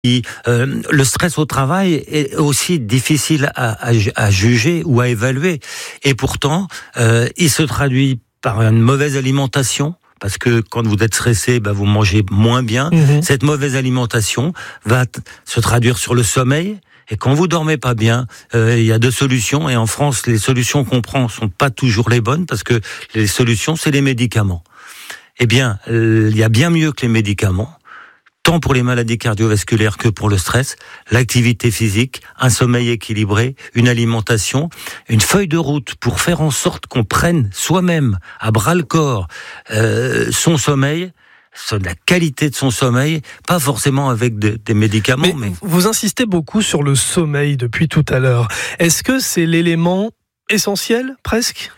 Le stress au travail est aussi difficile à juger ou à évaluer. Et pourtant, il se traduit par une mauvaise alimentation. Parce que quand vous êtes stressé, vous mangez moins bien. Cette mauvaise alimentation va se traduire sur le sommeil. Et quand vous dormez pas bien, il y a 2 solutions. Et en France, les solutions qu'on prend sont pas toujours les bonnes, parce que les solutions, c'est les médicaments. Eh bien, il y a bien mieux que les médicaments, tant pour les maladies cardiovasculaires que pour le stress, l'activité physique, un sommeil équilibré, une alimentation, une feuille de route pour faire en sorte qu'on prenne soi-même à bras le corps son sommeil, la qualité de son sommeil, pas forcément avec des médicaments. Mais vous insistez beaucoup sur le sommeil depuis tout à l'heure. Est-ce que c'est l'élément essentiel, presque,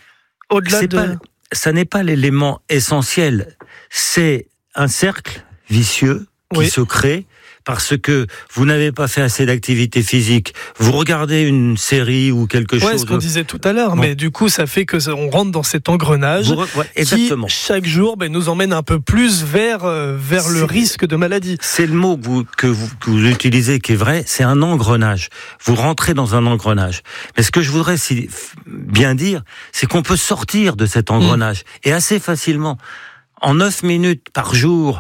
ça n'est pas l'élément essentiel, c'est un cercle vicieux qui se crée parce que vous n'avez pas fait assez d'activité physique. Vous regardez une série ou quelque chose. Ce qu'on disait tout à l'heure, mais du coup, ça fait que on rentre dans cet engrenage qui, chaque jour, nous emmène un peu plus vers le risque de maladie. C'est le mot que vous utilisez qui est vrai, c'est un engrenage. Vous rentrez dans un engrenage. Mais ce que je voudrais bien dire, c'est qu'on peut sortir de cet engrenage, et assez facilement. En 9 minutes par jour,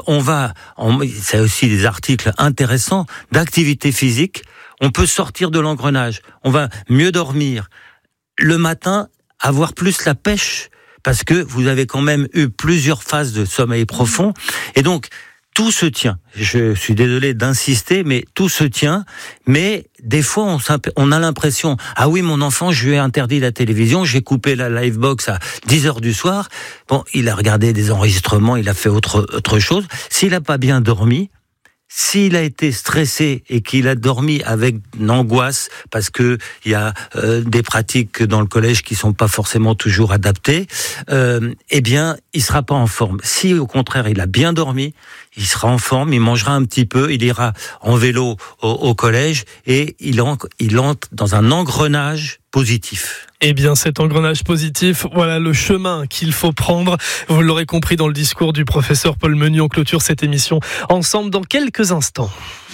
c'est aussi des articles intéressants d'activité physique. On peut sortir de l'engrenage. On va mieux dormir. Le matin, avoir plus la pêche, parce que vous avez quand même eu plusieurs phases de sommeil profond. Et donc, tout se tient. Je suis désolé d'insister, mais tout se tient. Mais des fois, on a l'impression, ah oui, mon enfant, je lui ai interdit la télévision, j'ai coupé la Livebox à 10h du soir. Bon, il a regardé des enregistrements, il a fait autre chose. S'il n'a pas bien dormi, s'il a été stressé et qu'il a dormi avec une angoisse parce que il y a des pratiques dans le collège qui sont pas forcément toujours adaptées, eh bien, il sera pas en forme. Si au contraire, il a bien dormi, il sera en forme, il mangera un petit peu, il ira en vélo au collège et il entre dans un engrenage positif. Eh bien, cet engrenage positif, voilà le chemin qu'il faut prendre. Vous l'aurez compris dans le discours du professeur Paul Menu. On clôture cette émission ensemble dans quelques instants.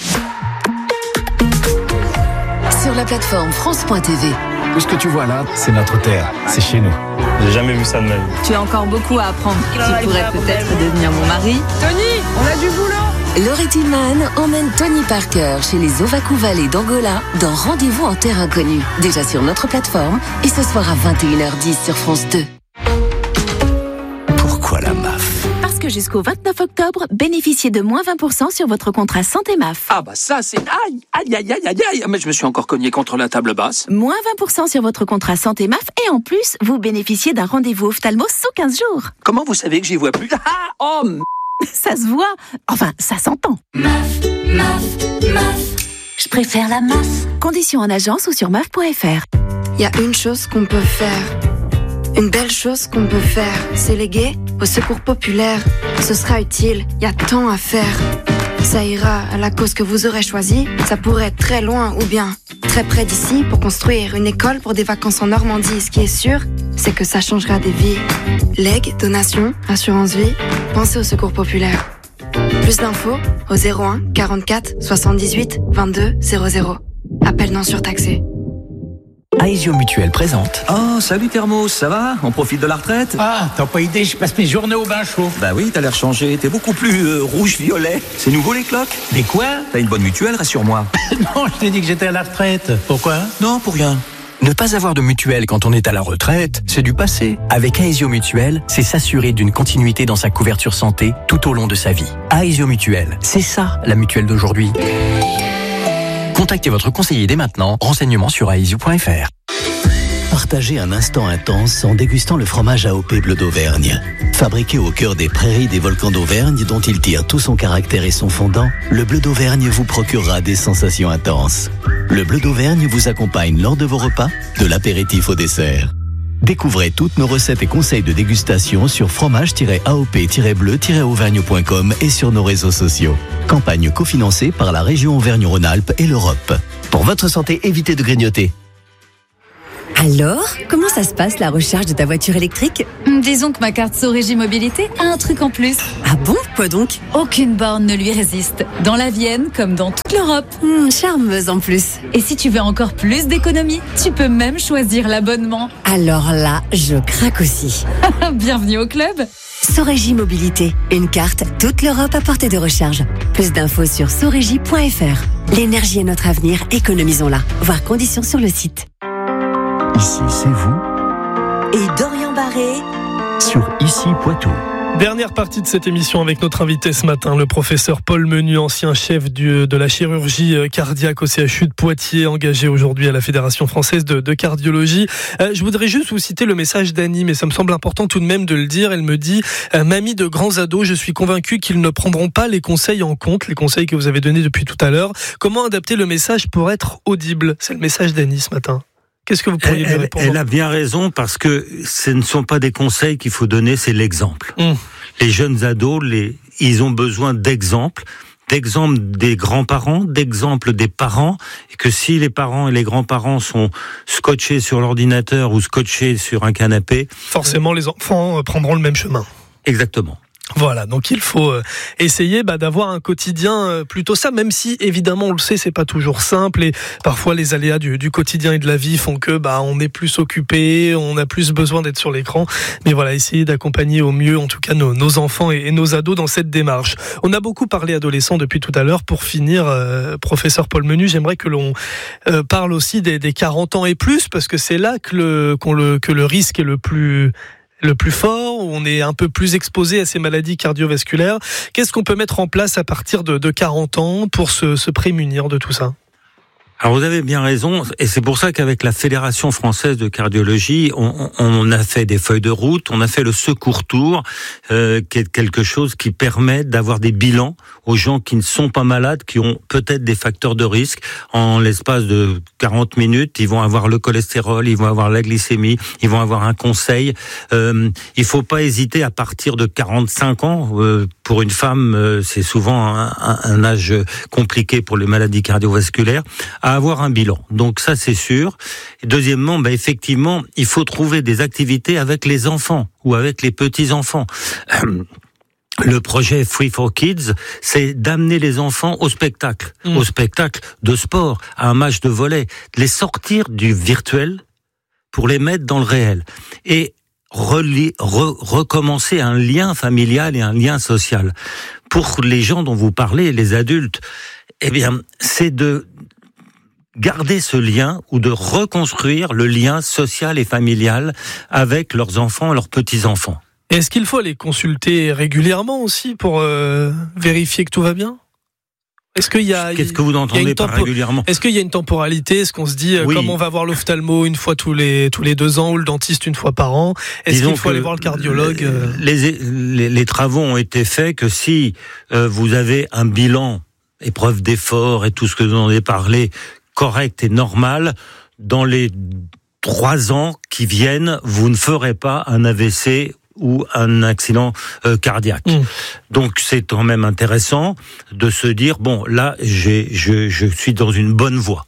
Sur la plateforme France.tv. Tout ce que tu vois là, c'est notre terre, c'est chez nous. J'ai jamais vu ça de ma vie. Tu as encore beaucoup à apprendre. Tu pourrais peut-être devenir mon mari. Tony, on a du boulot. Laurie Tillman emmène Tony Parker chez les Ovakou Valley d'Angola dans Rendez-vous en terre inconnue. Déjà sur notre plateforme et ce soir à 21h10 sur France 2. Pourquoi la MAF ? Parce que jusqu'au 29 octobre, bénéficiez de moins 20% sur votre contrat santé MAF. Ah ça c'est... Aïe. Mais je me suis encore cogné contre la table basse. Moins 20% sur votre contrat santé MAF et en plus, vous bénéficiez d'un rendez-vous ophtalmo sous 15 jours. Comment vous savez que j'y vois plus ? Ça se voit. Enfin, ça s'entend. MAF. Je préfère la MAF. Conditions en agence ou sur MAF.fr. Il y a une chose qu'on peut faire. Une belle chose qu'on peut faire. C'est léguer au secours populaire. Ce sera utile, il y a tant à faire. Ça ira à la cause que vous aurez choisie. Ça pourrait être très loin ou bien très près d'ici pour construire une école pour des vacances en Normandie. Ce qui est sûr, c'est que ça changera des vies. Legs, donations, assurance vie, pensez au secours populaire. Plus d'infos au 01 44 78 22 00. Appel non surtaxé. Aesio Mutuelle présente. Oh, salut Thermos, ça va ? On profite de la retraite ? Ah, t'as pas idée, je passe mes journées au bain chaud. Bah oui, t'as l'air changé, t'es beaucoup plus rouge-violet. C'est nouveau les cloques ? Mais quoi ? T'as une bonne mutuelle, rassure-moi. Non, je t'ai dit que j'étais à la retraite. Pourquoi ? Non, pour rien. Ne pas avoir de mutuelle quand on est à la retraite, c'est du passé. Avec Aesio Mutuelle, c'est s'assurer d'une continuité dans sa couverture santé tout au long de sa vie. Aesio Mutuelle, c'est ça la mutuelle d'aujourd'hui. Contactez votre conseiller dès maintenant. Renseignements sur aesio.fr. Partagez un instant intense en dégustant le fromage AOP Bleu d'Auvergne. Fabriqué au cœur des prairies des volcans d'Auvergne dont il tire tout son caractère et son fondant, le Bleu d'Auvergne vous procurera des sensations intenses. Le Bleu d'Auvergne vous accompagne lors de vos repas, de l'apéritif au dessert. Découvrez toutes nos recettes et conseils de dégustation sur fromage-aop-bleu-auvergne.com et sur nos réseaux sociaux. Campagne cofinancée par la région Auvergne-Rhône-Alpes et l'Europe. Pour votre santé, évitez de grignoter. Alors, comment ça se passe la recharge de ta voiture électrique ? Disons que ma carte Sorégie Mobilité a un truc en plus. Ah bon ? Quoi donc ? Aucune borne ne lui résiste. Dans la Vienne, comme dans toute l'Europe. Charmeuse en plus. Et si tu veux encore plus d'économie, tu peux même choisir l'abonnement. Alors là, je craque aussi. Bienvenue au club. Sorégie Mobilité, une carte toute l'Europe à portée de recharge. Plus d'infos sur sorégie.fr. L'énergie est notre avenir, économisons-la. Voir conditions sur le site. Ici, c'est vous. Et Dorian Barré Sur Ici Poitou. Dernière partie de cette émission avec notre invité ce matin, le professeur Paul Menu, ancien chef de la chirurgie cardiaque au CHU de Poitiers, engagé aujourd'hui à la Fédération française de cardiologie. Je voudrais juste vous citer le message d'Annie, mais ça me semble important tout de même de le dire. Elle me dit « Mamie de grands ados, je suis convaincu qu'ils ne prendront pas les conseils en compte, les conseils que vous avez donnés depuis tout à l'heure. Comment adapter le message pour être audible ?» C'est le message d'Annie ce matin. Qu'est-ce que vous pourriez lui répondre ? Elle a bien raison, parce que ce ne sont pas des conseils qu'il faut donner, c'est l'exemple. Les jeunes ados, ils ont besoin d'exemples des grands-parents, d'exemples des parents, et que si les parents et les grands-parents sont scotchés sur l'ordinateur ou scotchés sur un canapé... Forcément, les enfants prendront le même chemin. Exactement. Voilà, donc il faut essayer d'avoir un quotidien plutôt ça, même si évidemment on le sait, c'est pas toujours simple et parfois les aléas du quotidien et de la vie font que on est plus occupé, on a plus besoin d'être sur l'écran. Mais voilà, essayer d'accompagner au mieux en tout cas nos enfants et nos ados dans cette démarche. On a beaucoup parlé adolescents depuis tout à l'heure. Pour finir, professeur Paul Menu, j'aimerais que l'on parle aussi des 40 ans et plus, parce que c'est là que le risque est le plus fort, où on est un peu plus exposé à ces maladies cardiovasculaires. Qu'est-ce qu'on peut mettre en place à partir de 40 ans pour se prémunir de tout ça ? Alors vous avez bien raison, et c'est pour ça qu'avec la Fédération française de cardiologie, on a fait des feuilles de route, on a fait le secours tour, qui est quelque chose qui permet d'avoir des bilans aux gens qui ne sont pas malades, qui ont peut-être des facteurs de risque. En l'espace de 40 minutes, ils vont avoir le cholestérol, ils vont avoir la glycémie, ils vont avoir un conseil. Il faut pas hésiter à partir de 45 ans. Pour une femme, c'est souvent un âge compliqué pour les maladies cardiovasculaires, à avoir un bilan. Donc ça, c'est sûr. Et deuxièmement, effectivement, il faut trouver des activités avec les enfants ou avec les petits-enfants. Le projet Free for Kids, c'est d'amener les enfants au spectacle de sport, à un match de volley, de les sortir du virtuel pour les mettre dans le réel. Et recommencer un lien familial et un lien social. Pour les gens dont vous parlez, les adultes, c'est de garder ce lien ou de reconstruire le lien social et familial avec leurs enfants et leurs petits-enfants. Est-ce qu'il faut les consulter régulièrement aussi pour vérifier que tout va bien ? Qu'est-ce que vous entendez par régulièrement ? Est-ce qu'il y a une temporalité ? Est-ce qu'on se dit, comme on va voir l'ophtalmo une fois tous les 2 ans ou le dentiste une fois par an, est-ce qu'il faut aller voir le cardiologue ? Les travaux ont été faits que si vous avez un bilan, épreuve d'effort et tout ce que vous en avez parlé, correct et normal, dans les 3 ans qui viennent, vous ne ferez pas un AVC ou un accident cardiaque. Donc c'est quand même intéressant de se dire, là, je suis dans une bonne voie.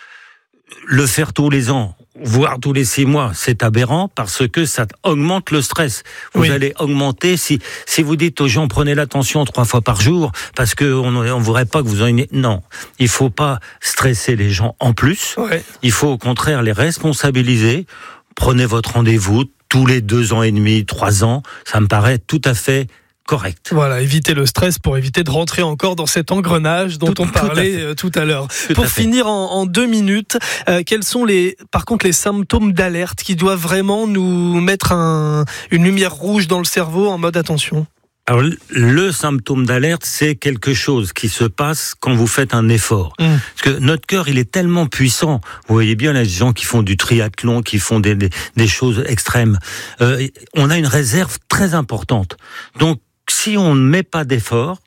Le faire tous les ans, voire tous les 6 mois, c'est aberrant parce que ça augmente le stress. Vous allez augmenter, si vous dites aux gens, prenez l'attention 3 fois par jour, parce on voudrait pas que vous en ayez... Non, il faut pas stresser les gens en plus. Il faut au contraire les responsabiliser. Prenez votre rendez-vous tous les 2 ans et demi, 3 ans, ça me paraît tout à fait correct. Voilà, éviter le stress pour éviter de rentrer encore dans cet engrenage dont on parlait tout à l'heure. Pour finir en 2 minutes, quels sont par contre les symptômes d'alerte qui doivent vraiment nous mettre une lumière rouge dans le cerveau en mode attention ? Alors, le symptôme d'alerte, c'est quelque chose qui se passe quand vous faites un effort. Parce que notre cœur, il est tellement puissant. Vous voyez bien, les gens qui font du triathlon, qui font des choses extrêmes. On a une réserve très importante. Donc, si on ne met pas d'effort,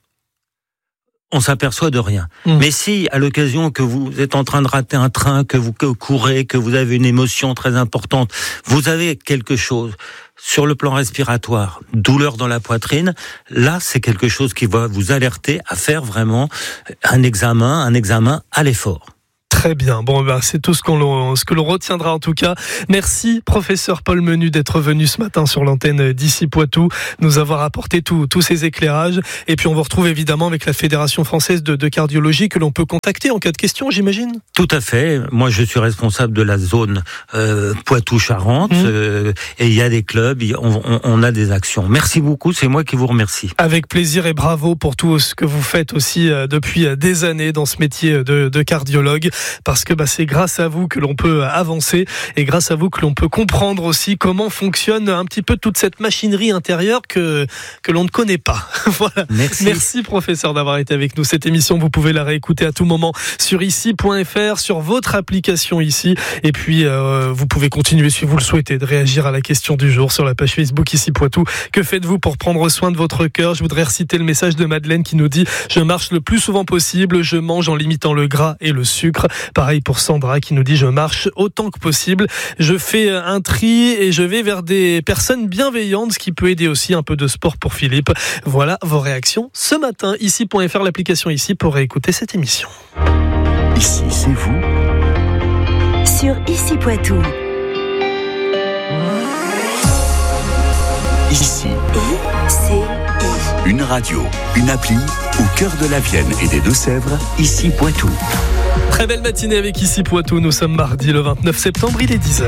on s'aperçoit de rien. Mais si, à l'occasion que vous êtes en train de rater un train, que vous courez, que vous avez une émotion très importante, vous avez quelque chose sur le plan respiratoire, douleur dans la poitrine, là, c'est quelque chose qui va vous alerter à faire vraiment un examen à l'effort. Très bien. Bon, c'est tout ce que l'on retiendra en tout cas. Merci, professeur Paul Menu, d'être venu ce matin sur l'antenne d'Ici Poitou, nous avoir apporté tous ces éclairages. Et puis on vous retrouve évidemment avec la Fédération française de cardiologie que l'on peut contacter en cas de question, j'imagine. Tout à fait. Moi, je suis responsable de la zone Poitou-Charentes et il y a des clubs, on a des actions. Merci beaucoup, c'est moi qui vous remercie. Avec plaisir et bravo pour tout ce que vous faites aussi depuis des années dans ce métier de cardiologue, parce que c'est grâce à vous que l'on peut avancer et grâce à vous que l'on peut comprendre aussi comment fonctionne un petit peu toute cette machinerie intérieure que l'on ne connaît pas. Voilà. Merci professeur d'avoir été avec nous. Cette émission, vous pouvez la réécouter à tout moment sur ici.fr, sur votre application ici, et puis vous pouvez continuer, si vous le souhaitez, de réagir à la question du jour sur la page Facebook Ici Poitou. Que faites-vous pour prendre soin de votre cœur? Je voudrais reciter le message de Madeleine qui nous dit: je marche le plus souvent possible, je mange en limitant le gras et le sucre. Pareil pour Sandra qui nous dit: je marche autant que possible, je fais un tri et je vais vers des personnes bienveillantes, ce qui peut aider aussi. Un peu de sport pour Philippe. Voilà vos réactions ce matin. Ici.fr, l'application Ici, pour réécouter cette émission. Ici, c'est vous. Sur Ici Poitou. Ici. Une radio, une appli au cœur de la Vienne et des Deux-Sèvres. Ici Poitou. Très belle matinée avec Ici Poitou. Nous sommes mardi le 29 septembre, il est 10h.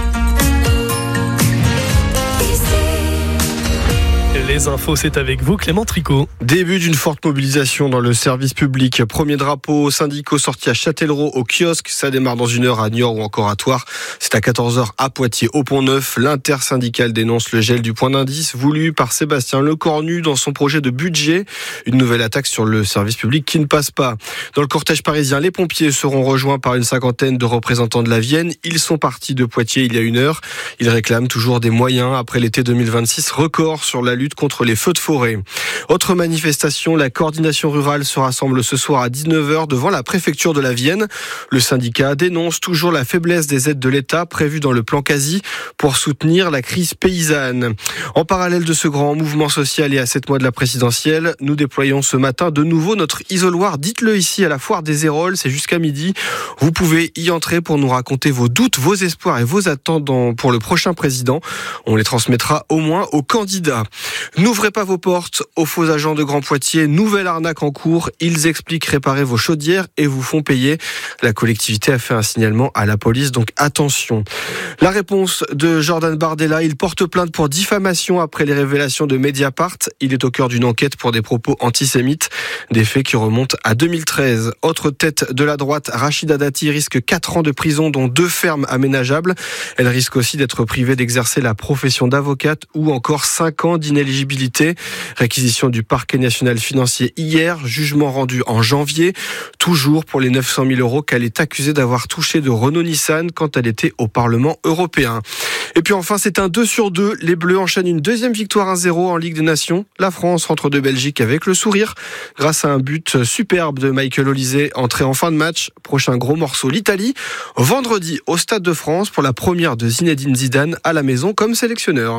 Les infos, c'est avec vous, Clément Tricot. Début d'une forte mobilisation dans le service public. Premier drapeau syndicaux sorti à Châtellerault au kiosque. Ça démarre dans 1 heure à Niort ou encore à Thouars. C'est à 14h à Poitiers au Pont-Neuf. L'intersyndicale dénonce le gel du point d'indice voulu par Sébastien Lecornu dans son projet de budget. Une nouvelle attaque sur le service public qui ne passe pas. Dans le cortège parisien, les pompiers seront rejoints par une 50aine de représentants de la Vienne. Ils sont partis de Poitiers il y a 1 heure. Ils réclament toujours des moyens après l'été 2026 record sur la lutte contre les feux de forêt. Autre manifestation, la coordination rurale se rassemble ce soir à 19h devant la préfecture de la Vienne. Le syndicat dénonce toujours la faiblesse des aides de l'État prévues dans le plan quasi pour soutenir la crise paysanne. En parallèle de ce grand mouvement social et à 7 mois de la présidentielle, nous déployons ce matin de nouveau notre isoloir. Dites-le ici à la foire des Héroles, c'est jusqu'à midi. Vous pouvez y entrer pour nous raconter vos doutes, vos espoirs et vos attentes pour le prochain président. On les transmettra au moins aux candidats. N'ouvrez pas vos portes aux faux agents de Grand Poitiers. Nouvelle arnaque en cours. Ils expliquent réparer vos chaudières et vous font payer. La collectivité a fait un signalement à la police, donc attention. La réponse de Jordan Bardella. Il porte plainte pour diffamation après les révélations de Mediapart. Il est au cœur d'une enquête pour des propos antisémites. Des faits qui remontent à 2013. Autre tête de la droite, Rachida Dati risque 4 ans de prison, dont 2 fermes aménageables. Elle risque aussi d'être privée d'exercer la profession d'avocate ou encore 5 ans d'inéligibilité. Réquisition du parquet national financier hier, jugement rendu en janvier, toujours pour les 900 000 € qu'elle est accusée d'avoir touché de Renault-Nissan quand elle était au Parlement européen. Et puis enfin, c'est un 2-sur-2. Les Bleus enchaînent une deuxième victoire 1-0 en Ligue des Nations. La France rentre de Belgique avec le sourire grâce à un but superbe de Michael Olise entré en fin de match. Prochain gros morceau, l'Italie. Vendredi au Stade de France pour la première de Zinedine Zidane à la maison comme sélectionneur.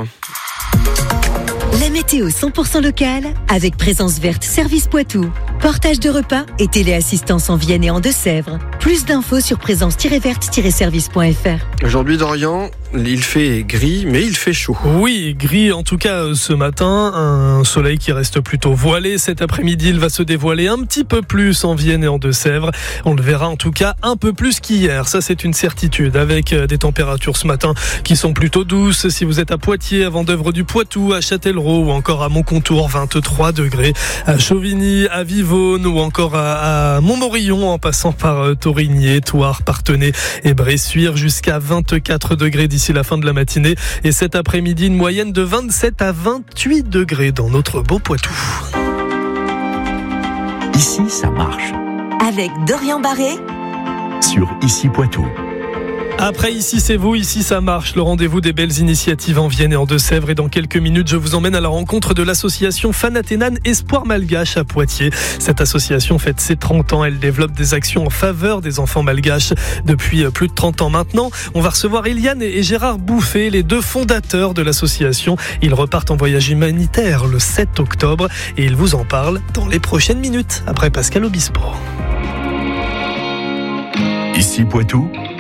La météo 100% locale avec Présence Verte Service Poitou. Portage de repas et téléassistance en Vienne et en Deux-Sèvres. Plus d'infos sur présence-verte-service.fr. Aujourd'hui d'Orient, il fait gris, mais il fait chaud. Oui, gris en tout cas ce matin. Un soleil qui reste plutôt voilé. Cet après-midi, il va se dévoiler un petit peu plus en Vienne et en Deux-Sèvres. On le verra en tout cas un peu plus qu'hier. Ça, c'est une certitude. Avec des températures ce matin qui sont plutôt douces. Si vous êtes à Poitiers, à Vendeuvre-du-Poitou, à Châtellerault ou encore à Montcontour, 23 degrés. À Chauvigny, à Vivonne ou encore à Montmorillon en passant par Torigné, Thouars, Parthenay et Bressuire, jusqu'à 24 degrés d'ici la fin de la matinée. Et cet après-midi, une moyenne de 27 à 28 degrés dans notre beau Poitou. Ici, ça marche. Avec Dorian Barré sur Ici Poitou. Après Ici c'est vous, Ici ça marche, le rendez-vous des belles initiatives en Vienne et en Deux-Sèvres. Et dans quelques minutes, je vous emmène à la rencontre de l'association Fanathénane Espoir Malgache à Poitiers. Cette association fête ses 30 ans, elle développe des actions en faveur des enfants malgaches depuis plus de 30 ans maintenant. On va recevoir Eliane et Gérard Bouffet, les 2 fondateurs de l'association. Ils repartent en voyage humanitaire le 7 octobre et ils vous en parlent dans les prochaines minutes, après Pascal Obispo. Ici Poitou,